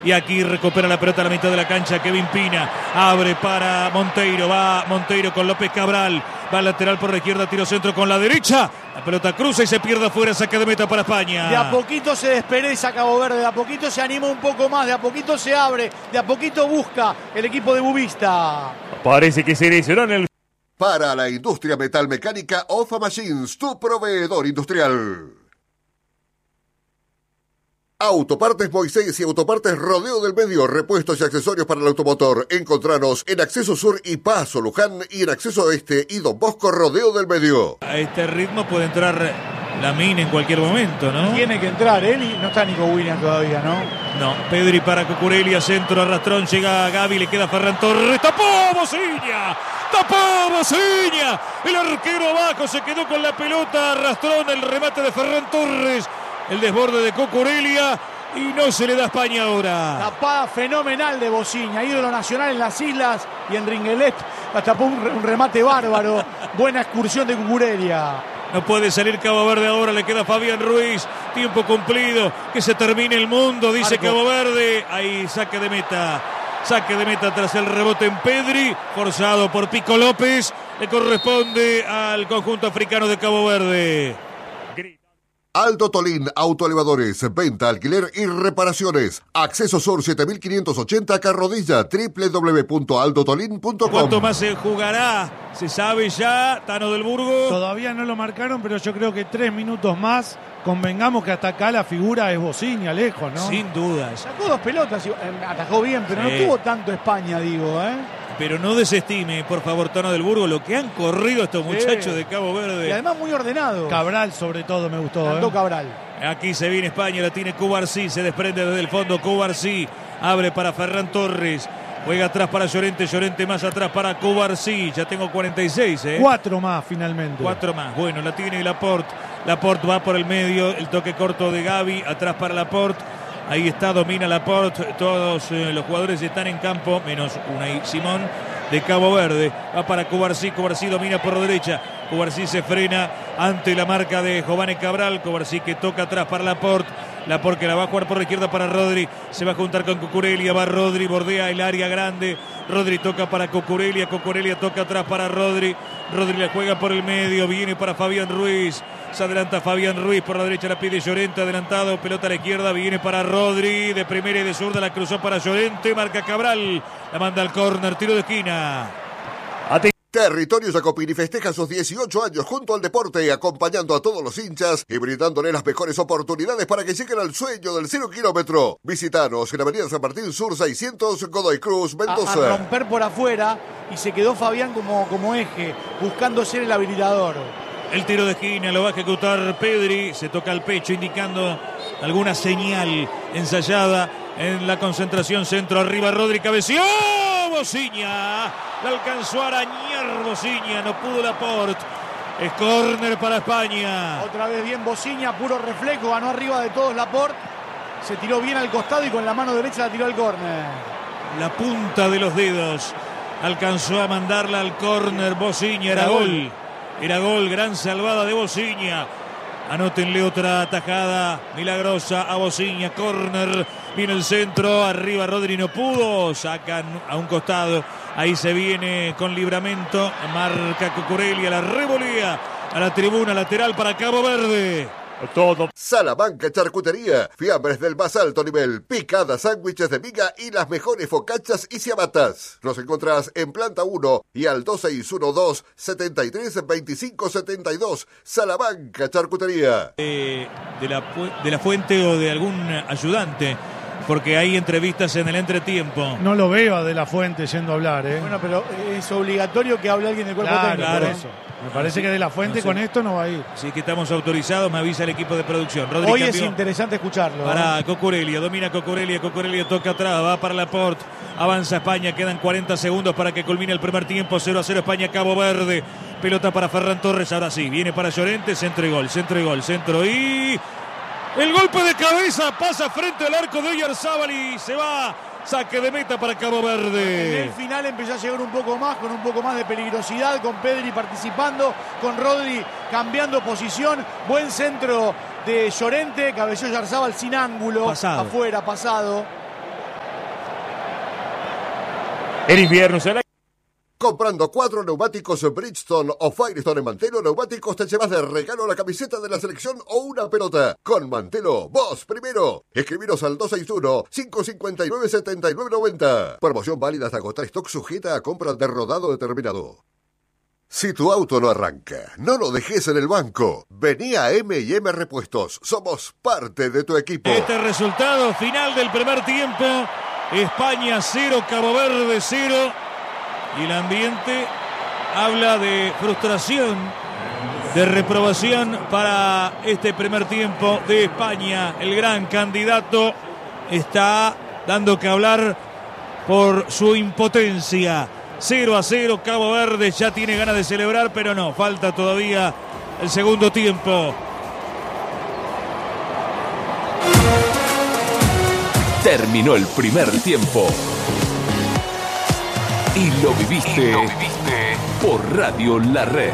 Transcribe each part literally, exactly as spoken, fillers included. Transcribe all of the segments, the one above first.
Y aquí recupera la pelota a la mitad de la cancha. Kevin Pina abre para Monteiro. Va Monteiro con López Cabral. Va lateral por la izquierda, tiro centro con la derecha. La pelota cruza y se pierde afuera. Saque de meta para España. De a poquito se despereza Cabo Verde. De a poquito se anima un poco más. De a poquito se abre. De a poquito busca el equipo de Bubista. Parece que se lesionó en el... Para la industria metalmecánica, Ofa Machines, tu proveedor industrial. Autopartes Moisés y Autopartes Rodeo del Medio, repuestos y accesorios para el automotor. Encontranos en Acceso Sur y Paso Luján y en Acceso Este y Don Bosco Rodeo del Medio. A este ritmo puede entrar la mina en cualquier momento, ¿no? Tiene que entrar él y no está Nico Williams todavía, ¿no? No, Pedri para Cucurella, centro, arrastrón, llega a Gavi, le queda Ferran Torres, tapó Bociña, tapó Bociña, el arquero abajo se quedó con la pelota, arrastrón, el remate de Ferran Torres, el desborde de Cucurella y no se le da a España ahora. Tapada fenomenal de Bociña, ídolo nacional en las islas y en Ringuelet, tapó un, un remate bárbaro, buena excursión de Cucurella. No puede salir Cabo Verde ahora, le queda Fabián Ruiz. Tiempo cumplido, que se termine el mundo, dice Marco. Cabo Verde. Ahí saque de meta. Saque de meta tras el rebote en Pedri. Forzado por Pico López. Le corresponde al conjunto africano de Cabo Verde. Aldo Tolín Autoelevadores, venta, alquiler y reparaciones. Acceso Sur siete mil quinientos ochenta Carrodilla, doble u doble u doble u punto aldo tolín punto com. ¿Cuánto más se jugará? ¿Se sabe ya, Tano del Burgo? Todavía no lo marcaron, pero yo creo que tres minutos más. Convengamos que hasta acá la figura es Bociña, lejos, ¿no? Sin dudas. Sacó dos pelotas, atajó bien, pero sí. No tuvo tanto España, digo, ¿eh? Pero no desestime, por favor, Tano del Burgo, lo que han corrido estos muchachos sí. de Cabo Verde. Y además muy ordenado. Cabral, sobre todo, me gustó. Cantó ¿eh? Cabral. Aquí se viene España, la tiene Cubarsí, se desprende desde el fondo Cubarsí, abre para Ferran Torres, juega atrás para Llorente, Llorente más atrás para Cubarsí, ya tengo cuarenta y seis, ¿eh? Cuatro más finalmente. Cuatro más, bueno, la tiene Laporte, Laporte va por el medio, el toque corto de Gavi, atrás para Laporte. Ahí está, domina Laporte, todos eh, los jugadores están en campo, menos Unai Simón de Cabo Verde. Va para Cubarsí, Cubarsí domina por derecha. Cubarsí se frena ante la marca de Jovane Cabral. Cubarsí que toca atrás para Laporte. Laporte que la va a jugar por la izquierda para Rodri. Se va a juntar con Cucurella. Va Rodri, bordea el área grande. Rodri toca para Cucurella. Cucurella toca atrás para Rodri. Rodri la juega por el medio. Viene para Fabián Ruiz. Se adelanta Fabián Ruiz por la derecha, la pide Llorente, adelantado, pelota a la izquierda, viene para Rodri, de primera y de zurda, la cruzó para Llorente, marca Cabral, la manda al córner, tiro de esquina. Territorio Jacopini festeja sus dieciocho años junto al deporte, acompañando a todos los hinchas y brindándole las mejores oportunidades para que lleguen al sueño del cero kilómetro. Visitanos en Avenida San Martín Sur seiscientos, Godoy Cruz, Mendoza. A, a romper por afuera y se quedó Fabián como, como eje, buscando ser el habilitador. El tiro de esquina lo va a ejecutar Pedri, se toca el pecho indicando alguna señal ensayada en la concentración, centro arriba, Rodri cabeció, Bociña, la alcanzó a arañar Bociña, no pudo Laporte, es córner para España. Otra vez bien Bociña, puro reflejo, ganó arriba de todos Laporte, se tiró bien al costado y con la mano derecha la tiró al córner. La punta de los dedos alcanzó a mandarla al córner Bociña, era gol. Era gol, gran salvada de Bociña. Anótenle otra atajada milagrosa a Bociña. Córner, viene el centro. Arriba Rodri no pudo. Sacan a un costado. Ahí se viene con libramento. Marca Cucurella, la revolea a la tribuna lateral para Cabo Verde. Todo. Salamanca Charcutería, fiambres del más alto nivel, picadas, sándwiches de miga y las mejores focachas y ciabatas. Nos encontrás en planta uno y al dos seis uno dos, setenta y tres, veinticinco setenta y dos. Salamanca Charcutería. Eh, de, la, de la fuente o de algún ayudante, porque hay entrevistas en el entretiempo. No lo veo a De la Fuente yendo a hablar, ¿eh? Bueno, pero es obligatorio que hable alguien del cuerpo claro, técnico. Claro, eso. Me parece sí, que De la Fuente no sé. Con esto no va a ir. Sí, que estamos autorizados, me avisa el equipo de producción. Rodri Hoy es interesante escucharlo. Para ¿eh? Cucurella, domina Cucurella, Cucurella toca atrás, va para Laporte, avanza España, quedan cuarenta segundos para que culmine el primer tiempo, cero a cero España, Cabo Verde. Pelota para Ferran Torres, ahora sí, viene para Llorente, centro y gol, centro y gol, centro y... El golpe de cabeza pasa frente al arco de Oyarzábal y se va. Saque de meta para Cabo Verde. En el final empezó a llegar un poco más, con un poco más de peligrosidad, con Pedri participando, con Rodri cambiando posición. Buen centro de Llorente, cabeceó Oyarzábal sin ángulo. Pasado. Afuera, pasado. El invierno será. Comprando cuatro neumáticos Bridgestone o Firestone en Mantelo Neumáticos te llevas de regalo la camiseta de la selección o una pelota. Con Mantelo, vos primero. Escribiros al dos seis uno, cinco cinco nueve, siete nueve nueve cero. Promoción válida hasta agotar stock, sujeta a compra de rodado determinado. Si tu auto no arranca, no lo dejes en el banco. Vení a eme y eme Repuestos. Somos parte de tu equipo. Este resultado final del primer tiempo. España cero, Cabo Verde cero. Y el ambiente habla de frustración, de reprobación para este primer tiempo de España. El gran candidato está dando que hablar por su impotencia. cero a cero, Cabo Verde ya tiene ganas de celebrar, pero no, falta todavía el segundo tiempo. Terminó el primer tiempo. Y lo viviste, y lo viviste por Radio La Red.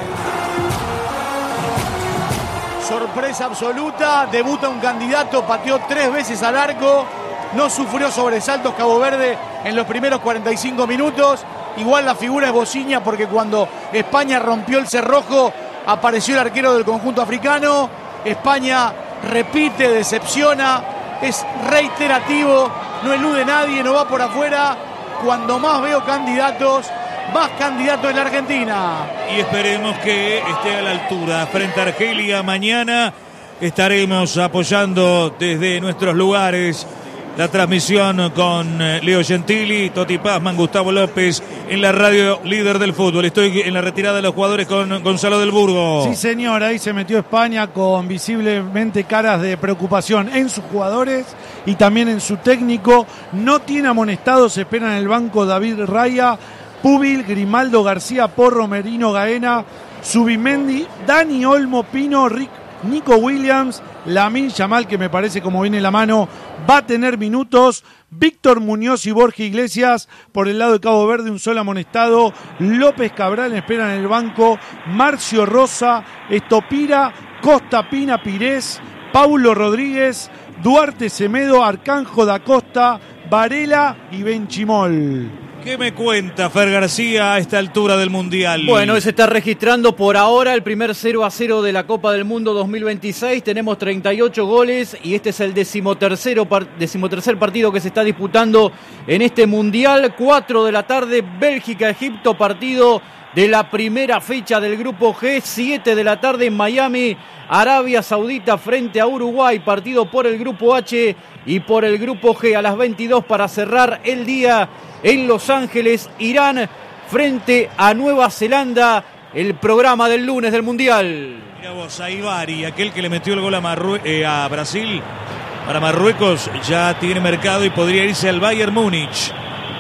Sorpresa absoluta, debuta un candidato, pateó tres veces al arco, no sufrió sobresaltos Cabo Verde en los primeros cuarenta y cinco minutos. Igual la figura es Bociña porque cuando España rompió el cerrojo apareció el arquero del conjunto africano. España repite, decepciona, es reiterativo, no elude nadie, no va por afuera. Cuando más veo candidatos, más candidatos en la Argentina. Y esperemos que esté a la altura. Frente a Argelia mañana estaremos apoyando desde nuestros lugares la transmisión con Leo Gentili, Toti Pazman, Gustavo López en la radio líder del fútbol. Estoy en la retirada de los jugadores con Gonzalo del Burgo. Sí, señor, ahí se metió España con visiblemente caras de preocupación en sus jugadores y también en su técnico. No tiene amonestados, se espera en el banco David Raya, Pubil, Grimaldo, García, Porro, Merino, Gaena, Subimendi, Dani Olmo, Pino, Rick, Nico Williams, Lamine Yamal, que me parece como viene la mano, va a tener minutos. Víctor Muñoz y Borja Iglesias por el lado de Cabo Verde, un solo amonestado. López Cabral espera en el banco. Marcio Rosa, Estopira, Costa Pina Pires, Paulo Rodríguez, Duarte Semedo, Arcanjo da Costa, Varela y Benchimol. ¿Qué me cuenta Fer García a esta altura del Mundial? Bueno, se está registrando por ahora el primer cero a cero de la Copa del Mundo dos mil veintiséis. Tenemos treinta y ocho goles y este es el decimotercero par- decimotercer partido que se está disputando en este Mundial. cuatro de la tarde, Bélgica-Egipto, partido de la primera fecha del Grupo G. siete de la tarde en Miami, Arabia Saudita frente a Uruguay, partido por el Grupo H y por el Grupo G. A las veintidós para cerrar el día en Los Ángeles, Irán frente a Nueva Zelanda, el programa del lunes del Mundial. Mira vos, a Ibarri, aquel que le metió el gol a, Marrue- eh, a Brasil, para Marruecos, ya tiene mercado y podría irse al Bayern Múnich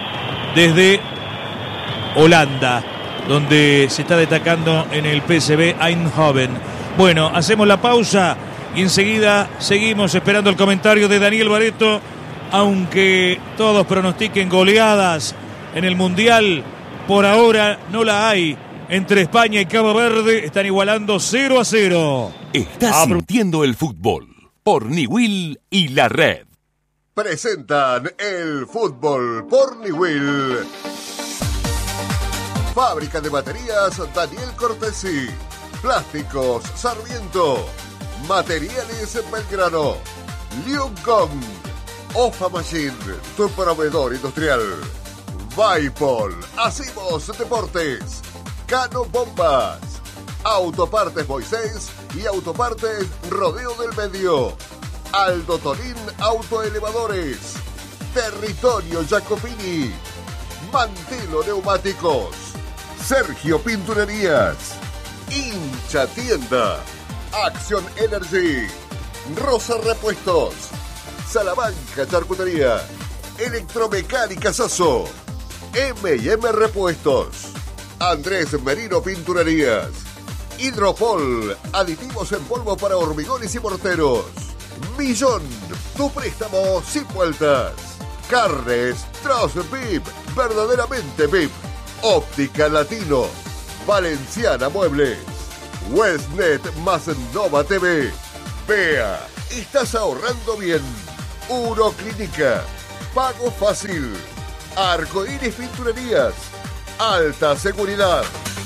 desde Holanda, donde se está destacando en el P S V Eindhoven. Bueno, hacemos la pausa y enseguida seguimos esperando el comentario de Daniel Bareto. Aunque todos pronostiquen goleadas en el Mundial, por ahora no la hay. Entre España y Cabo Verde están igualando cero a cero. Estás sintiendo el fútbol por Niwil y La Red. Presentan el fútbol por Niwil. Fábrica de baterías Daniel Cortesi. Plásticos Sarmiento. Materiales Belgrano. Liuncom. Ofa Machine, tu proveedor industrial. Vaipol, hacemos deportes. Cano Bombas. Autopartes Moisés y Autopartes Rodeo del Medio. Aldo Tolín Autoelevadores. Territorio Jacopini. Mantelo Neumáticos. Sergio Pinturerías. Hincha Tienda. Acción Energy. Rosa Repuestos. Salamanca Charcutería. Electromecánica Sasso. eme y eme Repuestos. Andrés Merino Pinturerías. Hidropol. Aditivos en polvo para hormigones y morteros. Millón. Tu préstamo sin vueltas. Carnes Troz V I P. Verdaderamente V I P. Óptica Latino. Valenciana Muebles. Westnet más Nova T V. Vea. Estás ahorrando bien. Uroclínica. Pago fácil. Arcoíris Pinturerías. Alta seguridad.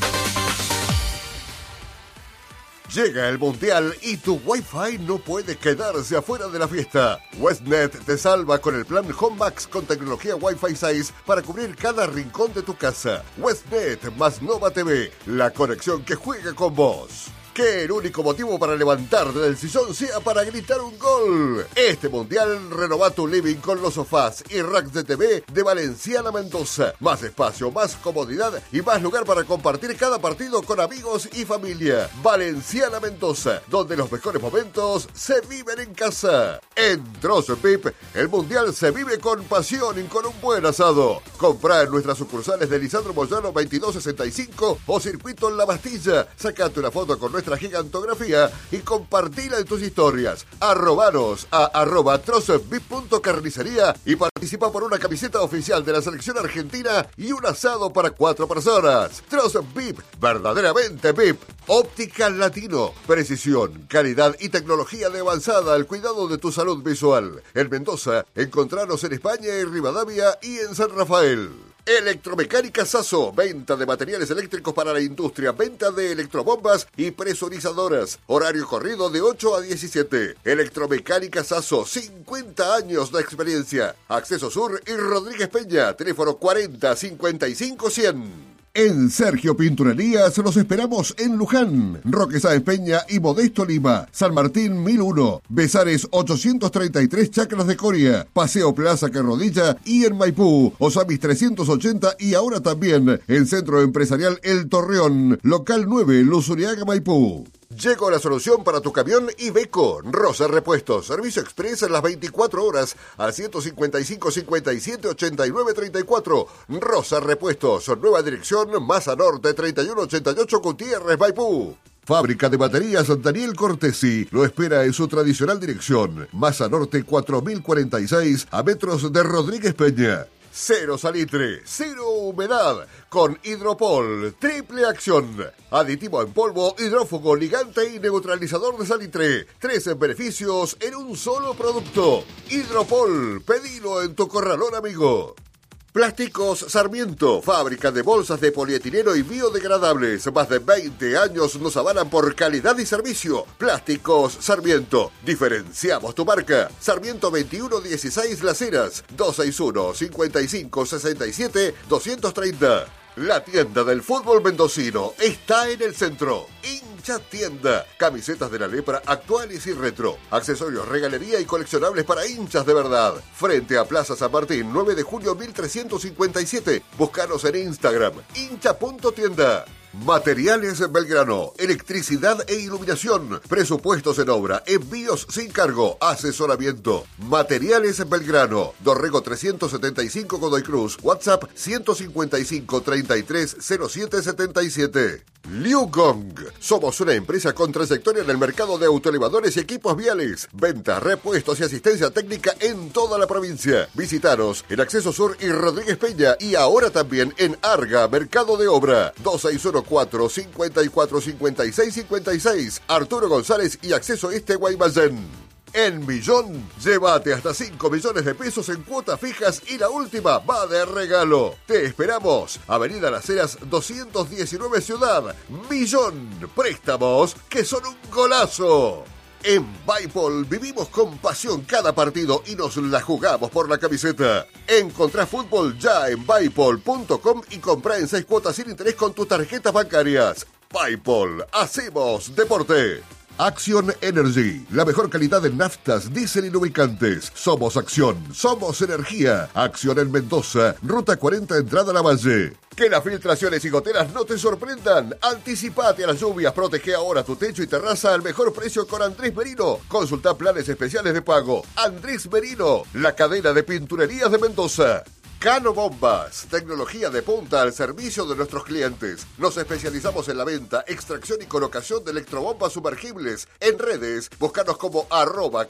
Llega el Mundial y tu Wi-Fi no puede quedarse afuera de la fiesta. Westnet te salva con el plan Home Max con tecnología Wi-Fi seis para cubrir cada rincón de tu casa. Westnet más Nova T V, la conexión que juega con vos. Que el único motivo para levantarte del sillón sea para gritar un gol. Este Mundial renová tu living con los sofás y racks de T V de Valenciana Mendoza. Más espacio, más comodidad y más lugar para compartir cada partido con amigos y familia. Valenciana Mendoza, donde los mejores momentos se viven en casa. En Trozo V I P, el Mundial se vive con pasión y con un buen asado. Comprá en nuestras sucursales de Lisandro Moyano veintidós sesenta y cinco o Circuito en La Bastilla. Sacate una foto con nuestra gigantografía y compartila en tus historias. Arrobanos a arroba trozovip.carnicería y participa por una camiseta oficial de la selección argentina y un asado para cuatro personas. Trozo V I P, verdaderamente V I P. Óptica Latino, precisión, calidad y tecnología de avanzada al cuidado de tu salud visual. En Mendoza, encontranos en España y Rivadavia y en San Rafael. Electromecánica Sasso, venta de materiales eléctricos para la industria, venta de electrobombas y presurizadoras. Horario corrido de ocho a diecisiete. Electromecánica Sasso, cincuenta años de experiencia. Acceso Sur y Rodríguez Peña, teléfono cuarenta cincuenta y cinco cien. En Sergio Pinturerías los esperamos en Luján, Roque Sáenz Peña y Modesto Lima, San Martín mil uno, Besares ochocientos treinta y tres Chacras de Coria, Paseo Plaza Carrodilla y en Maipú, Osamis trescientos ochenta y ahora también en Centro Empresarial El Torreón, local nueve, Luzuriaga, Maipú. Llegó la solución para tu camión Iveco. Rosa Repuestos. Servicio express en las veinticuatro horas al ciento cincuenta y cinco cincuenta y siete ochenta y nueve treinta y cuatro. Rosa Repuestos. Nueva dirección, Masa Norte treinta y uno ochenta y ocho Gutiérrez, Maipú. Fábrica de baterías Daniel Cortesi lo espera en su tradicional dirección. Masa Norte cuatro mil cuarenta y seis a metros de Rodríguez Peña. Cero salitre, cero humedad, con Hidropol, triple acción. Aditivo en polvo, hidrófugo, ligante y neutralizador de salitre. Tres beneficios en un solo producto. Hidropol, pedilo en tu corralón amigo. Plásticos Sarmiento, fábrica de bolsas de polietileno y biodegradables. Más de veinte años nos avalan por calidad y servicio. Plásticos Sarmiento, diferenciamos tu marca. Sarmiento veintiuno dieciséis Las Heras, dos seis uno cincuenta y cinco sesenta y siete doscientos treinta. La tienda del fútbol mendocino está en el centro. Hincha Tienda. Camisetas de la lepra actuales y retro. Accesorios, regalería y coleccionables para hinchas de verdad. Frente a Plaza San Martín, nueve de julio mil trescientos cincuenta y siete. Búscanos en Instagram. hincha punto tienda. Materiales Belgrano, electricidad e iluminación, presupuestos en obra, envíos sin cargo, asesoramiento. Materiales Belgrano, Dorrego trescientos setenta y cinco Godoy Cruz, WhatsApp ciento cincuenta y cinco treinta y tres cero siete setenta y siete. Liu Gong, somos una empresa con trayectoria en el mercado de autoelevadores y equipos viales, venta, repuestos y asistencia técnica en toda la provincia. Visítanos en Acceso Sur y Rodríguez Peña y ahora también en Arga, Mercado de Obra, dos seis uno cuatro cincuenta y cuatro cincuenta y seis cincuenta y seis, Arturo González y Acceso Este Guaymallén. En Millón, llévate hasta cinco millones de pesos en cuotas fijas y la última va de regalo. Te esperamos. Avenida Las Heras doscientos diecinueve Ciudad. Millón. Préstamos que son un golazo. En Baipol vivimos con pasión cada partido y nos la jugamos por la camiseta. Encontrá fútbol ya en baipol punto com y comprá en seis cuotas sin interés con tus tarjetas bancarias. Baipol, hacemos deporte. Action Energy, la mejor calidad en naftas, diésel y lubricantes. Somos Acción, somos energía. Acción en Mendoza, Ruta cuarenta, entrada a la Valle. Que las filtraciones y goteras no te sorprendan. Anticipate a las lluvias, protege ahora tu techo y terraza al mejor precio con Andrés Merino. Consulta planes especiales de pago. Andrés Merino, la cadena de pinturerías de Mendoza. Cano Bombas, tecnología de punta al servicio de nuestros clientes. Nos especializamos en la venta, extracción y colocación de electrobombas sumergibles. En redes, búscanos como arroba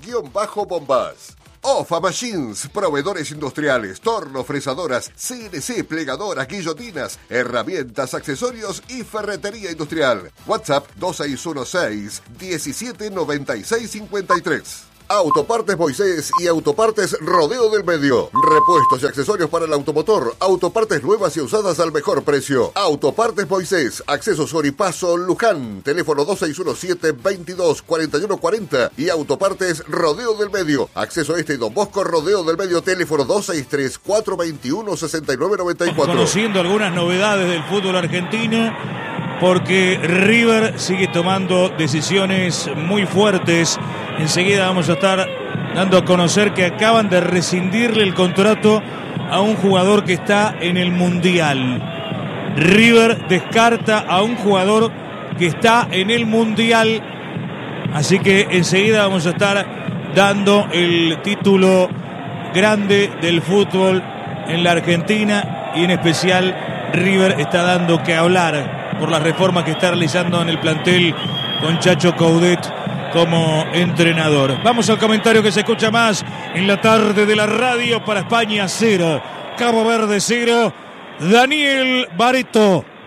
cano-bombas. Ofa Machines, proveedores industriales, tornos, fresadoras, C N C, plegadoras, guillotinas, herramientas, accesorios y ferretería industrial. WhatsApp dos seis uno seis, diecisiete noventa y seis cincuenta y tres. Autopartes Moisés y Autopartes Rodeo del Medio. Repuestos y accesorios para el automotor. Autopartes nuevas y usadas al mejor precio. Autopartes Moisés. Accesos Oripaso Luján. Teléfono dos seis uno siete, veintidós, cuarenta y uno cuarenta. Y Autopartes Rodeo del Medio. Acceso Este y Don Bosco Rodeo del Medio. Teléfono dos seis tres, cuatro veintiuno, sesenta y nueve noventa y cuatro. Conociendo algunas novedades del fútbol argentino, porque River sigue tomando decisiones muy fuertes. Enseguida vamos a estar dando a conocer que acaban de rescindirle el contrato a un jugador que está en el Mundial. River descarta a un jugador que está en el Mundial. Así que enseguida vamos a estar dando el título grande del fútbol en la Argentina, y en especial River está dando que hablar por las reformas que está realizando en el plantel con Chacho Coudet como entrenador. Vamos al comentario que se escucha más en la tarde de la radio. Para España cero, Cabo Verde cero, Daniel Barreto.